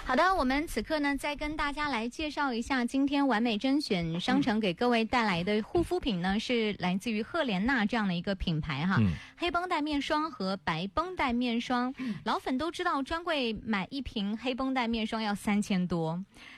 好的，我们此刻呢再跟大家来介绍一下今天完美甄选商城给各位带来的护肤品呢，是来自于赫莲娜这样的一个品牌哈。黑绷带面霜和白绷带面霜，老粉都知道专柜买一瓶黑绷带面霜要3000多，